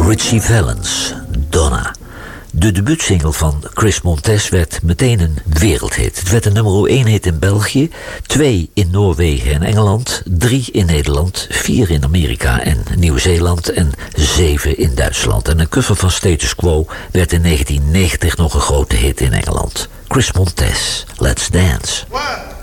Richie Valens, Donna. De debuutsingle van Chris Montez werd meteen een wereldhit. Het werd een nummer 1 hit in België, 2 in Noorwegen en Engeland, 3 in Nederland, 4 in Amerika en Nieuw-Zeeland en 7 in Duitsland. En een cover van Status Quo werd in 1990 nog een grote hit in Engeland. Chris Montez, Let's Dance. 1,